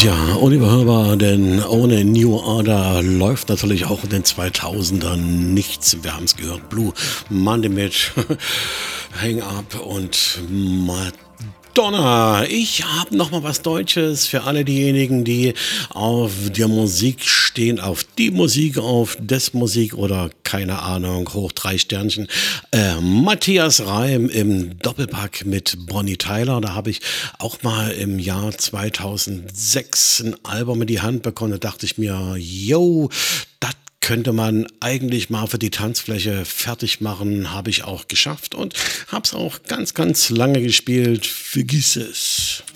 Ja, Oliver Hörber, denn ohne New Order läuft natürlich auch in den 2000ern nichts. Wir haben es gehört, Blue Monday mit Hang Up und Madonna. Ich habe noch mal was Deutsches für alle diejenigen, die auf der Musik stehen, auf die Musik, auf des Musik oder keine Ahnung, hoch 3 Sternchen. Matthias Reim im Doppelpack mit Bonnie Tyler. Da habe ich auch mal im Jahr 2006 ein Album in die Hand bekommen. Da dachte ich mir, yo, das könnte man eigentlich mal für die Tanzfläche fertig machen. Habe ich auch geschafft und habe es auch ganz, ganz lange gespielt. Vergiss es.